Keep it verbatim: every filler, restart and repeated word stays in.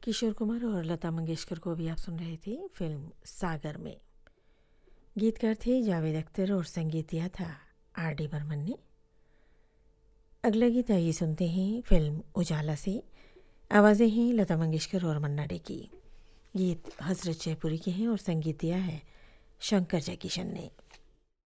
किशोर कुमार और लता मंगेशकर को भी आप सुन रहे थे फिल्म सागर में। गीतकार थे जावेद अख्तर और संगीत दिया था आर डी बर्मन ने। अगला गीत आइए सुनते हैं फिल्म उजाला से। आवाज़ें हैं लता मंगेशकर और मन्ना डे की। गीत हजरत जयपुरी के हैं और संगीत दिया है शंकर जयकिशन ने।